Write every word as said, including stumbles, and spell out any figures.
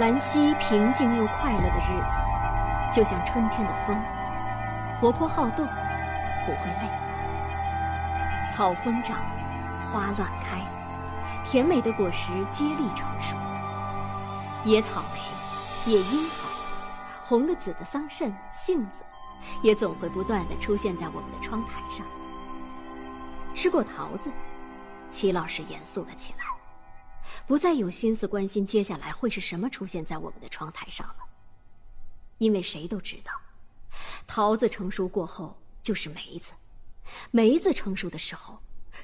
兰溪平静又快乐的日子，就像春天的风，活泼好动，不会累。草疯长，花乱开，甜美的果实接力成熟。野草莓、野樱桃、红的紫的桑葚、杏子，也总会不断地出现在我们的窗台上。吃过桃子，齐老师严肃了起来，不再有心思关心接下来会是什么出现在我们的窗台上了。因为谁都知道，桃子成熟过后就是梅子，梅子成熟的时候